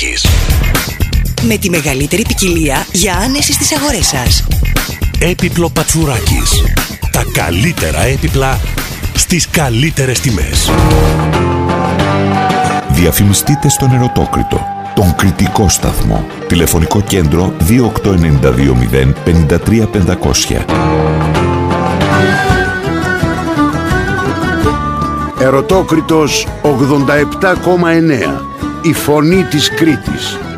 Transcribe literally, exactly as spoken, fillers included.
Πατσουράκης. Με τη μεγαλύτερη ποικιλία για άνεση στις αγορές σας. Έπιπλο Πατσουράκης. Τα καλύτερα έπιπλα στις καλύτερες τιμές. Διαφημιστείτε στον Ερωτόκριτο, τον κριτικό σταθμό. Τηλεφωνικό κέντρο δύο οκτώ εννιά δύο μηδέν πέντε τρία πεντακόσια. Ερωτόκριτος ογδόντα επτά κόμμα εννέα. Η φωνή της Κρήτης.